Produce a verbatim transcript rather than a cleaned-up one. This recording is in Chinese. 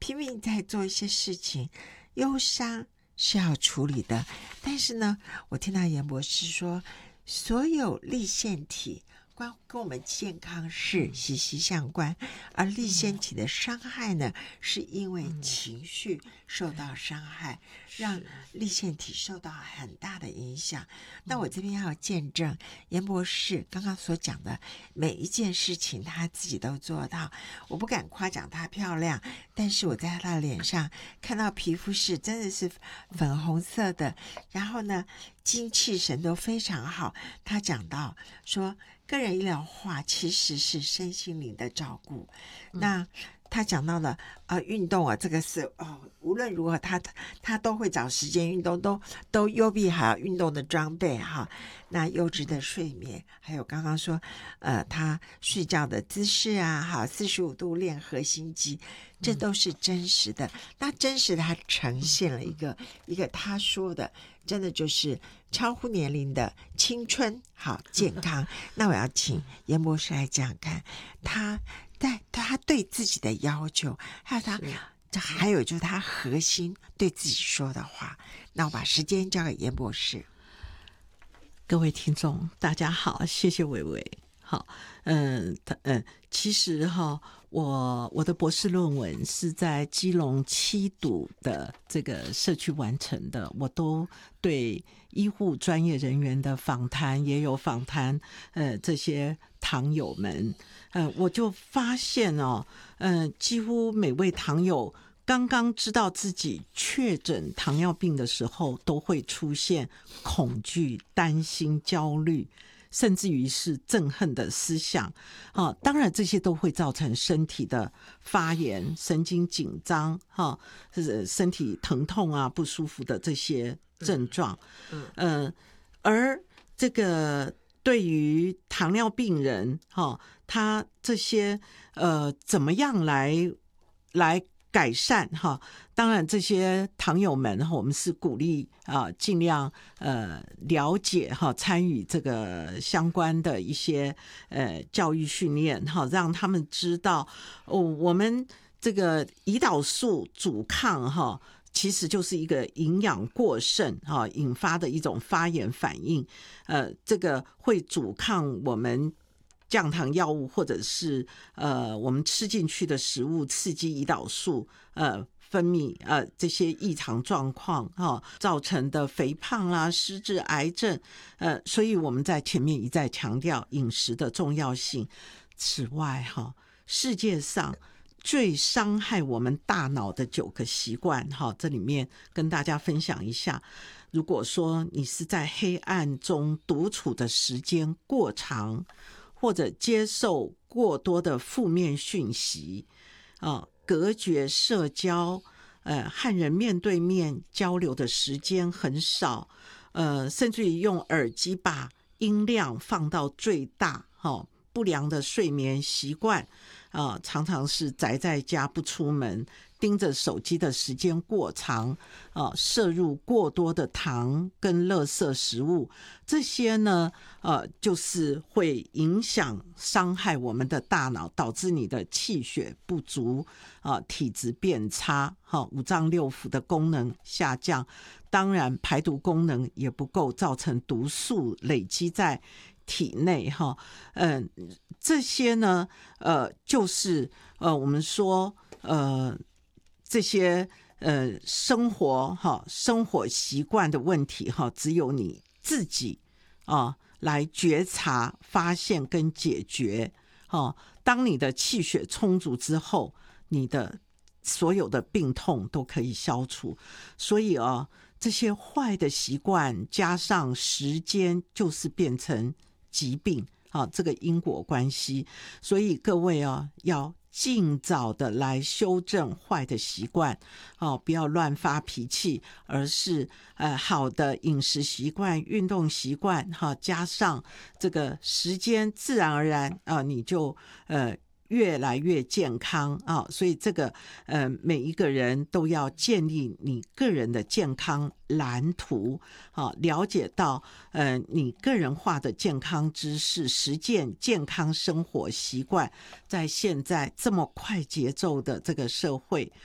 拼命在做一些事情，忧伤是要处理的。但是呢，我听到严博士说，所有粒线体关跟我们健康是息息相关，而粒线体的伤害呢，是因为情绪受到伤害，让粒线体受到很大的影响。那我这边要见证严博士刚刚所讲的每一件事情，他自己都做到。我不敢夸奖她漂亮，但是我在她的脸上看到皮肤是真的是粉红色的，然后呢，精气神都非常好。他讲到说，个人医疗化其实是身心灵的照顾。嗯、那他讲到了呃运动啊，这个是哦，无论如何他他都会找时间运动，都都优必还有运动的装备哈。那优质的睡眠，还有刚刚说呃他睡觉的姿势啊，好四十五度练核心肌，这都是真实的。那真实的他呈现了一个一个他说的，真的就是超乎年龄的青春好健康。那我要请严博士来讲看他在他对自己的要求，还有他还有就是他核心对自己说的话。那我把时间交给严博士。 各位听众大家好，谢谢伟伟。好，嗯嗯，其实哈，我我的博士论文是在基隆七堵的这个社区完成的，我都对医护专业人员的访谈也有访谈，呃，这些糖友们，呃，我就发现哦，嗯、呃，几乎每位糖友刚刚知道自己确诊糖尿病的时候，都会出现恐惧、担心、焦虑，甚至于是憎恨的思想啊。当然这些都会造成身体的发炎、神经紧张哈，身体疼痛啊、不舒服的这些症状。嗯，呃、而这个对于糖尿病人哈，他这些呃怎么样来来改善哈？当然，这些糖友们，我们是鼓励啊，尽量呃了解哈，参与这个相关的一些呃教育训练哈，让他们知道哦，我们这个胰岛素阻抗哈，其实就是一个营养过剩哈引发的一种发炎反应，呃，这个会阻抗我们降糖药物或者是呃我们吃进去的食物刺激胰岛素呃分泌呃这些异常状况哈、哦、造成的肥胖啦、失智、癌症呃，所以我们在前面一再强调饮食的重要性。此外哈、哦，世界上最伤害我们大脑的九个习惯哈、哦，这里面跟大家分享一下。如果说你是在黑暗中独处的时间过长，或者接受过多的负面讯息，啊，隔绝社交，呃，和人面对面交流的时间很少，呃，甚至于用耳机把音量放到最大，哈，不良的睡眠习惯，啊，常常是宅在家不出门，盯着手机的时间过长，啊，摄入过多的糖跟垃圾食物，这些呢，呃，就是会影响、伤害我们的大脑，导致你的气血不足，啊，体质变差，哈、啊，五脏六腑的功能下降，当然排毒功能也不够，造成毒素累积在体内，哈，嗯，这些呢，呃，就是呃，我们说，呃。这些呃生活哈生活习惯的问题哈，只有你自己啊来觉察、发现跟解决哈。当你的气血充足之后，你的所有的病痛都可以消除。所以啊，这些坏的习惯加上时间，就是变成疾病啊，这个因果关系。所以各位啊，要尽早的来修正坏的习惯，哦，不要乱发脾气，而是呃好的饮食习惯、运动习惯，哈、哦，加上这个时间，自然而然啊、呃，你就呃。越来越健康啊，所以这个呃，每一个人都要建立你个人的健康蓝图啊，了解到呃你个人化的健康知识，实践健康生活习惯，在现在这么快节奏的这个社会